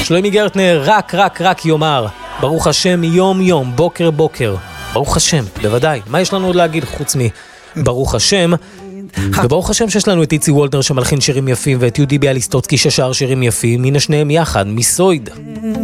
שלומי גרטנר רק יאמר, ברוך השם יום יום, בוקר בוקר. ברוך השם, בוודאי. מה יש לנו עוד להגיד חוץ מברוך השם? וברוך השם שיש לנו את איצי וולטנר שמלחין שירים יפים, ואת יהודי ביאליסטוצקי ששר שירים יפים, הנה שניהם יחד, מסויד.